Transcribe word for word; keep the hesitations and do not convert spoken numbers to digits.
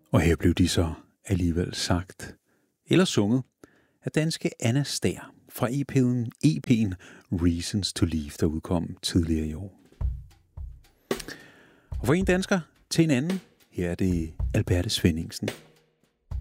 Og her blev de så alligevel sagt, eller sunget, af danske Anna Stær fra E P'en, E P'en Reasons to Leave, der udkom tidligere i år. Og for en dansker til en anden, her er det Alberte Svenningsen.